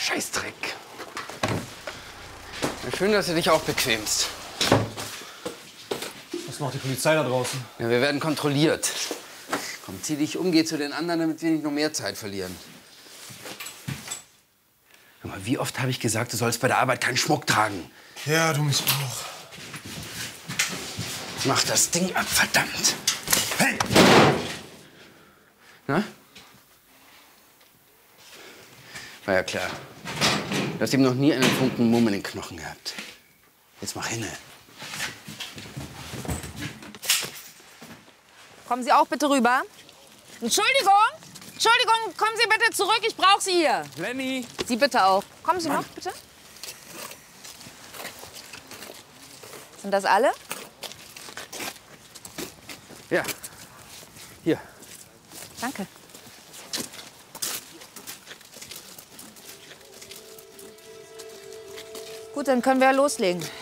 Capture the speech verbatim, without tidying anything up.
Scheißdreck. Ja, schön, dass du dich auch bequemst. Was macht die Polizei da draußen? Ja, wir werden kontrolliert. Komm, zieh dich um, geh zu den anderen, damit wir nicht noch mehr Zeit verlieren. Guck mal, wie oft habe ich gesagt, du sollst bei der Arbeit keinen Schmuck tragen? Ja, du mich auch. Mach das Ding ab, verdammt! Hey! Na? War ja klar. Du hast ihm noch nie einen Funken Mumm in den Knochen gehabt. Jetzt mach hinne. Kommen Sie auch bitte rüber. Entschuldigung! Entschuldigung, kommen Sie bitte zurück, ich brauche Sie hier. Lenny! Sie bitte auch. Kommen Sie noch, bitte. Sind das alle? Ja. Hier. Danke. Gut, dann können wir ja loslegen.